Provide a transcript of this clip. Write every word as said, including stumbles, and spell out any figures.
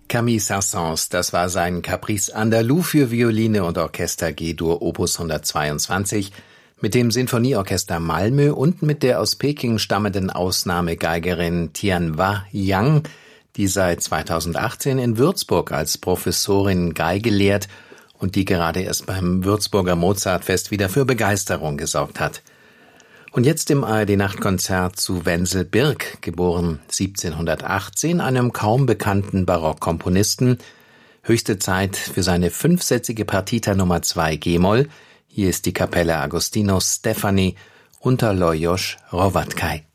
Camille Saint-Saëns, das war sein Caprice Andalou für Violine und Orchester G-Dur Opus hundertzweiundzwanzig mit dem Sinfonieorchester Malmö und mit der aus Peking stammenden Ausnahmegeigerin Tianhua Yang, die seit zweitausendachtzehn in Würzburg als Professorin Geige lehrt und die gerade erst beim Würzburger Mozartfest wieder für Begeisterung gesorgt hat. Und jetzt im A R D-Nachtkonzert zu Wenzel Birk, geboren siebzehnhundertachtzehn, einem kaum bekannten Barockkomponisten. Höchste Zeit für seine fünfsätzige Partita Nummer zwei G-Moll. Hier ist die Kapelle Agostinos Stefani unter Lajos Hrovatkai.